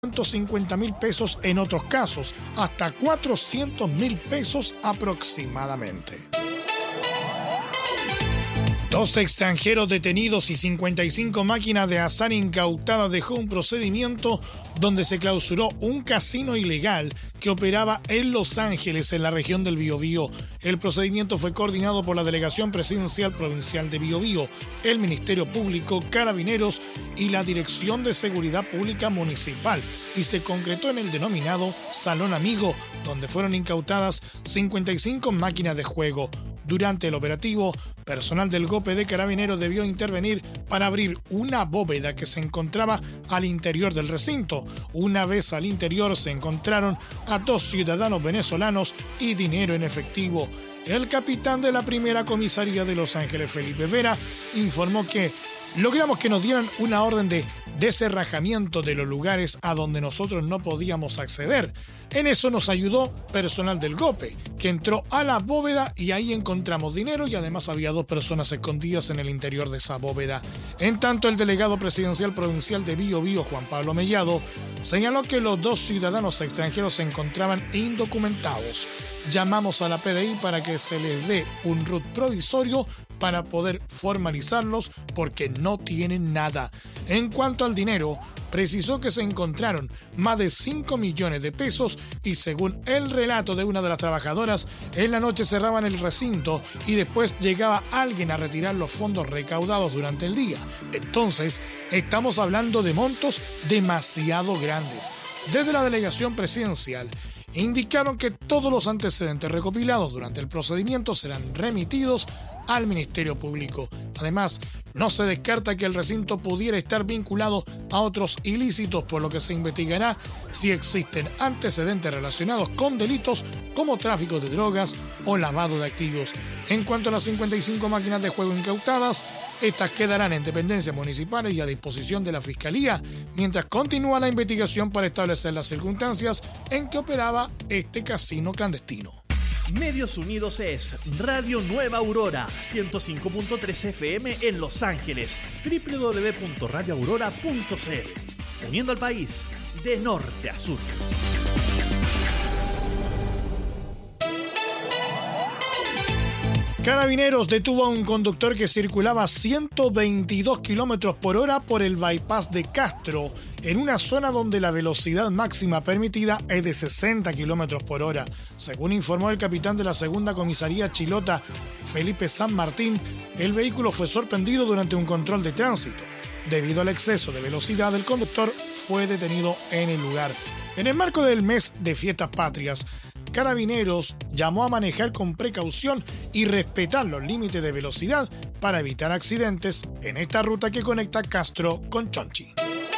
150.000 pesos en otros casos, hasta 400.000 pesos aproximadamente. 12 extranjeros detenidos y 55 máquinas de azar incautadas dejó un procedimiento donde se clausuró un casino ilegal que operaba en Los Ángeles, en la región del Biobío. El procedimiento fue coordinado por la Delegación Presidencial Provincial de Biobío, el Ministerio Público, Carabineros y la Dirección de Seguridad Pública Municipal y se concretó en el denominado Salón Amigo, donde fueron incautadas 55 máquinas de juego. Durante el operativo, personal del GOPE de Carabineros debió intervenir para abrir una bóveda que se encontraba al interior del recinto. Una vez al interior se encontraron a 2 ciudadanos venezolanos y dinero en efectivo. El capitán de la primera comisaría de Los Ángeles, Felipe Vera, informó que logramos que nos dieran una orden de desenrajamiento de los lugares a donde nosotros no podíamos acceder. En eso nos ayudó personal del GOPE, que entró a la bóveda y ahí encontramos dinero y además había 2 personas escondidas en el interior de esa bóveda. En tanto, el delegado presidencial provincial de Biobío, Juan Pablo Mellado, señaló que los 2 ciudadanos extranjeros se encontraban indocumentados. Llamamos a la PDI para que se les dé un RUT provisorio para poder formalizarlos porque no tienen nada. En cuanto al dinero, precisó que se encontraron más de 5 millones de pesos y según el relato de una de las trabajadoras, en la noche cerraban el recinto y después llegaba alguien a retirar los fondos recaudados durante el día. Entonces, estamos hablando de montos demasiado grandes. Desde la delegación presidencial, indicaron que todos los antecedentes recopilados durante el procedimiento serán remitidos al Ministerio Público. Además, no se descarta que el recinto pudiera estar vinculado a otros ilícitos, por lo que se investigará si existen antecedentes relacionados con delitos como tráfico de drogas o lavado de activos. En cuanto a las 55 máquinas de juego incautadas, estas quedarán en dependencias municipales y a disposición de la Fiscalía, mientras continúa la investigación para establecer las circunstancias en que operaba este casino clandestino. Medios Unidos es Radio Nueva Aurora, 105.3 FM en Los Ángeles, www.radioaurora.cl, uniendo al país de norte a sur. Carabineros detuvo a un conductor que circulaba a 122 km por hora por el bypass de Castro, en una zona donde la velocidad máxima permitida es de 60 km por hora. Según informó el capitán de la segunda comisaría Chilota, Felipe San Martín, el vehículo fue sorprendido durante un control de tránsito. Debido al exceso de velocidad, el conductor fue detenido en el lugar. En el marco del mes de Fiestas Patrias, Carabineros llamó a manejar con precaución y respetar los límites de velocidad para evitar accidentes en esta ruta que conecta Castro con Chonchi.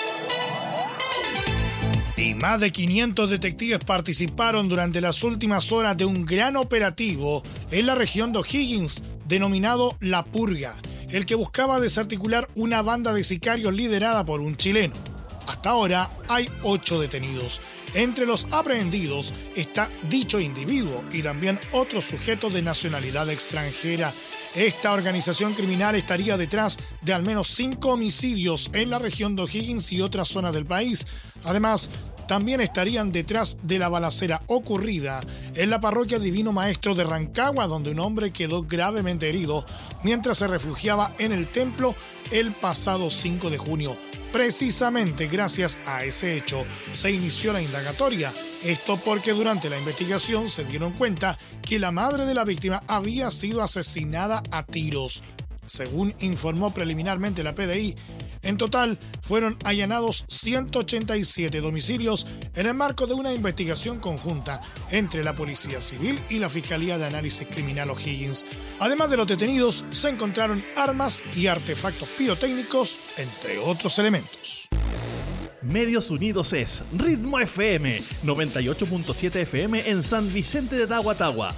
Y más de 500 detectives participaron durante las últimas horas de un gran operativo en la región de O'Higgins, denominado La Purga, el que buscaba desarticular una banda de sicarios liderada por un chileno. Hasta ahora hay 8 detenidos. Entre los aprehendidos está dicho individuo y también otros sujetos de nacionalidad extranjera. Esta organización criminal estaría detrás de al menos 5 homicidios en la región de O'Higgins y otras zonas del país. Además, también estarían detrás de la balacera ocurrida en la parroquia Divino Maestro de Rancagua, donde un hombre quedó gravemente herido mientras se refugiaba en el templo el pasado 5 de junio. Precisamente gracias a ese hecho se inició la indagatoria. Esto porque durante la investigación se dieron cuenta que la madre de la víctima había sido asesinada a tiros. Según informó preliminarmente la PDI, en total fueron allanados 187 domicilios en el marco de una investigación conjunta entre la Policía Civil y la Fiscalía de Análisis Criminal O'Higgins. Además de los detenidos, se encontraron armas y artefactos pirotécnicos, entre otros elementos. Medios Unidos es Ritmo FM, 98.7 FM en San Vicente de Tagua,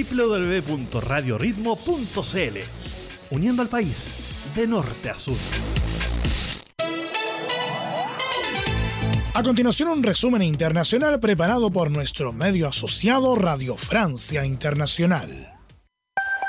www.radioritmo.cl, uniendo al país de norte a sur. A continuación, un resumen internacional preparado por nuestro medio asociado Radio Francia Internacional.